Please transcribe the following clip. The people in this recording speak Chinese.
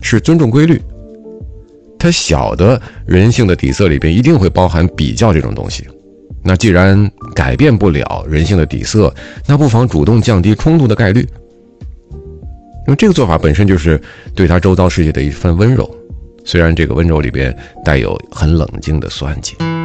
是尊重规律。他晓得人性的底色里边一定会包含比较这种东西，那既然改变不了人性的底色，那不妨主动降低冲突的概率。因为这个做法本身就是对他周遭世界的一份温柔，虽然这个温柔里边带有很冷静的算计。